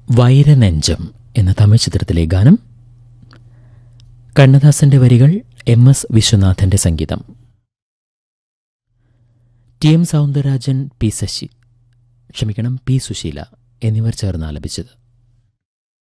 വൈരനെഞ്ചം എന്ന തമിഴ് ചിത്രത്തിലെ ഗാനം. കണ്ണദാസന്റെ വരികൾ, MS വിശ്വനാഥന്റെ സംഗീതം. TM സൗന്ദരരാജൻ, പി സുശീല എന്നിവർ ചേർന്ന് ആലപിച്ചത്.